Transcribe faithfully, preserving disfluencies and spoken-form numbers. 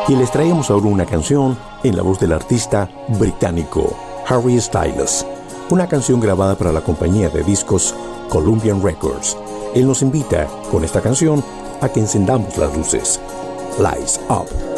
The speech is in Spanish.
Y les traemos ahora una canción en la voz del artista británico Harry Styles, una canción grabada para la compañía de discos Columbian Records. Él nos invita con esta canción a que encendamos las luces. Lights Up.